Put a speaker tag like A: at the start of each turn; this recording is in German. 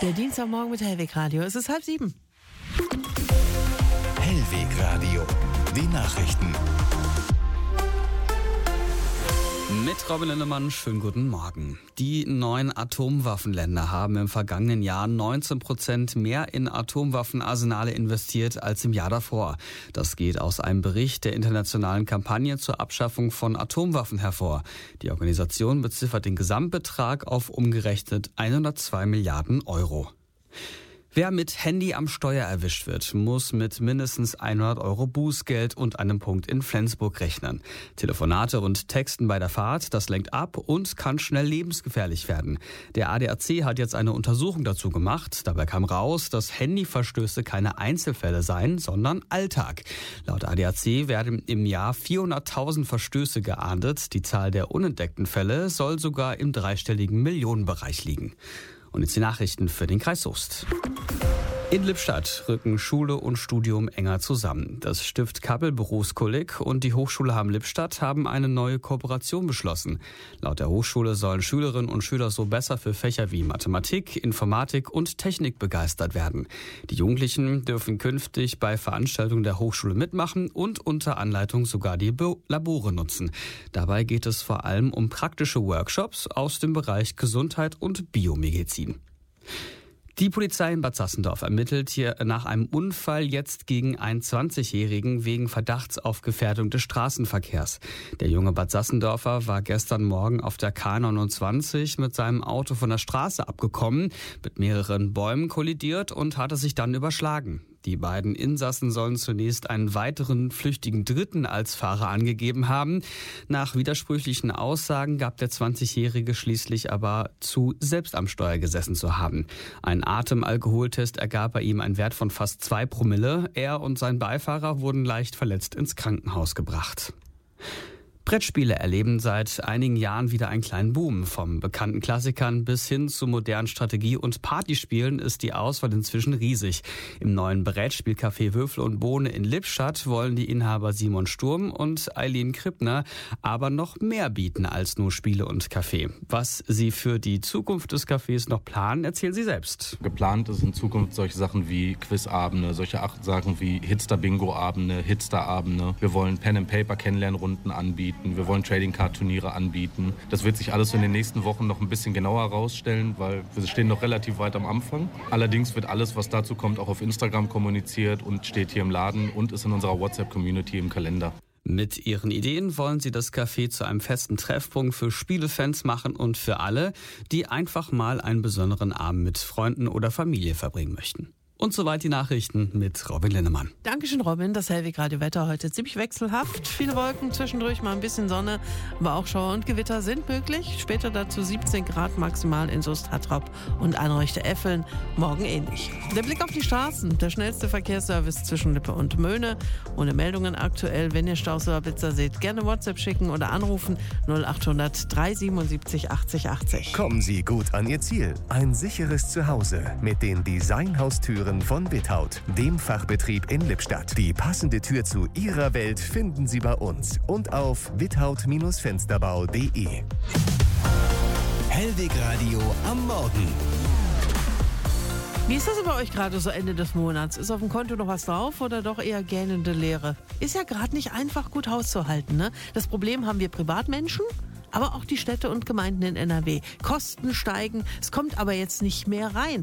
A: Der Dienstagmorgen mit Hellweg Radio. Es ist 6:30.
B: Hellweg Radio. Die Nachrichten.
C: Mit Robin Lindemann, schönen guten Morgen. Die 9 Atomwaffenländer haben im vergangenen Jahr 19% mehr in Atomwaffenarsenale investiert als im Jahr davor. Das geht aus einem Bericht der internationalen Kampagne zur Abschaffung von Atomwaffen hervor. Die Organisation beziffert den Gesamtbetrag auf umgerechnet 102 Milliarden Euro. Wer mit Handy am Steuer erwischt wird, muss mit mindestens 100 Euro Bußgeld und einem Punkt in Flensburg rechnen. Telefonate und Texten bei der Fahrt, das lenkt ab und kann schnell lebensgefährlich werden. Der ADAC hat jetzt eine Untersuchung dazu gemacht. Dabei kam raus, dass Handyverstöße keine Einzelfälle seien, sondern Alltag. Laut ADAC werden im Jahr 400.000 Verstöße geahndet. Die Zahl der unentdeckten Fälle soll sogar im dreistelligen Millionenbereich liegen. Und jetzt die Nachrichten für den Kreis Soest. In Lippstadt rücken Schule und Studium enger zusammen. Das Stift Kappel Berufskolleg und die Hochschule Hamm-Lippstadt haben eine neue Kooperation beschlossen. Laut der Hochschule sollen Schülerinnen und Schüler so besser für Fächer wie Mathematik, Informatik und Technik begeistert werden. Die Jugendlichen dürfen künftig bei Veranstaltungen der Hochschule mitmachen und unter Anleitung sogar die Labore nutzen. Dabei geht es vor allem um praktische Workshops aus dem Bereich Gesundheit und Biomedizin. Die Polizei in Bad Sassendorf ermittelt hier nach einem Unfall jetzt gegen einen 20-Jährigen wegen Verdachts auf Gefährdung des Straßenverkehrs. Der junge Bad Sassendorfer war gestern Morgen auf der K29 mit seinem Auto von der Straße abgekommen, mit mehreren Bäumen kollidiert und hatte sich dann überschlagen. Die beiden Insassen sollen zunächst einen weiteren flüchtigen Dritten als Fahrer angegeben haben. Nach widersprüchlichen Aussagen gab der 20-Jährige schließlich aber zu, selbst am Steuer gesessen zu haben. Ein Atemalkoholtest ergab bei ihm einen Wert von fast 2 Promille. Er und sein Beifahrer wurden leicht verletzt ins Krankenhaus gebracht. Brettspiele erleben seit einigen Jahren wieder einen kleinen Boom. Vom bekannten Klassikern bis hin zu modernen Strategie- und Partyspielen ist die Auswahl inzwischen riesig. Im neuen Brettspielcafé Würfel und Bohne in Lippstadt wollen die Inhaber Simon Sturm und Eileen Krippner aber noch mehr bieten als nur Spiele und Kaffee. Was sie für die Zukunft des Cafés noch planen, erzählen sie selbst.
D: Geplant ist in Zukunft solche Sachen wie Quizabende, solche Sachen wie Hitster-Bingo-Abende, Hitster-Abende. Wir wollen Pen-and-Paper-Kennenlernrunden anbieten. Wir wollen Trading-Card-Turniere anbieten. Das wird sich alles in den nächsten Wochen noch ein bisschen genauer herausstellen, weil wir stehen noch relativ weit am Anfang. Allerdings wird alles, was dazu kommt, auch auf Instagram kommuniziert und steht hier im Laden und ist in unserer WhatsApp-Community im Kalender.
C: Mit ihren Ideen wollen sie das Café zu einem festen Treffpunkt für Spielefans machen und für alle, die einfach mal einen besonderen Abend mit Freunden oder Familie verbringen möchten. Und soweit die Nachrichten mit Robin Lindemann.
A: Dankeschön, Robin. Das Hellweg Radio Wetter heute ziemlich wechselhaft. Viele Wolken, zwischendurch mal ein bisschen Sonne, aber auch Schauer und Gewitter sind möglich. Später dazu 17 Grad maximal in Soest-Hattrop und Anrichte-Effeln. Morgen ähnlich. Der Blick auf die Straßen. Der schnellste Verkehrsservice zwischen Lippe und Möhne. Ohne Meldungen aktuell. Wenn ihr Staus oder Blitzer seht, gerne WhatsApp schicken oder anrufen 0800 377 80 80.
B: Kommen Sie gut an Ihr Ziel. Ein sicheres Zuhause mit den Designhaustüren von Without, dem Fachbetrieb in Lippstadt. Die passende Tür zu Ihrer Welt finden Sie bei uns und auf without-fensterbau.de. Hellweg Radio am Morgen.
A: Wie ist das bei euch gerade so Ende des Monats? Ist auf dem Konto noch was drauf oder doch eher gähnende Leere? Ist ja gerade nicht einfach gut Haus zu halten, ne? Das Problem haben wir Privatmenschen, aber auch die Städte und Gemeinden in NRW. Kosten steigen, es kommt aber jetzt nicht mehr rein.